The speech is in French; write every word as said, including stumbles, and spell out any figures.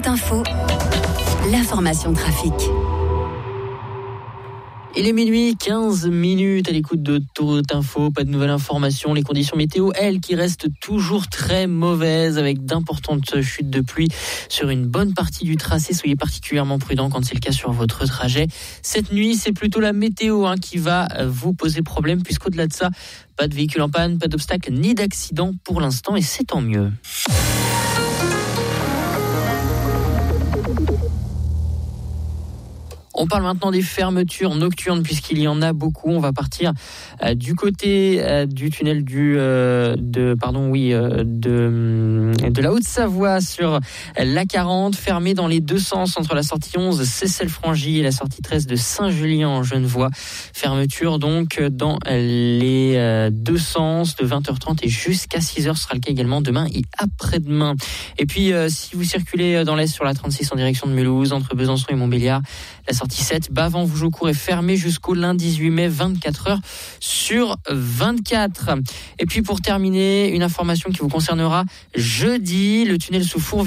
Autoroute Info, l'information trafic. Il est minuit, quinze minutes à l'écoute de Autoroute Info. Pas de nouvelles informations. Les conditions météo, elles, qui restent toujours très mauvaises avec d'importantes chutes de pluie sur une bonne partie du tracé. Soyez particulièrement prudents quand c'est le cas sur votre trajet. Cette nuit, c'est plutôt la météo hein, qui va vous poser problème puisqu'au-delà de ça, pas de véhicule en panne, pas d'obstacle ni d'accident pour l'instant et c'est tant mieux. On parle maintenant des fermetures nocturnes puisqu'il y en a beaucoup. On va partir euh, du côté euh, du tunnel du euh, de pardon oui euh, de de la Haute-Savoie sur l'A quarante, fermée dans les deux sens entre la sortie onze Seyssel-Frangy et la sortie treize de Saint-Julien en Genevois. Fermeture donc dans les euh, deux sens de vingt heures trente et jusqu'à six heures. Ce sera le cas également demain et après-demain. Et puis euh, si vous circulez dans l'est sur la trente-six en direction de Mulhouse entre Besançon et Montbéliard, la sortie sept, Bavent-Vougeaucourt est fermée jusqu'au lundi dix-huit mai, vingt-quatre heures sur vingt-quatre. Et puis pour terminer, une information qui vous concernera jeudi, le tunnel sous Fourvière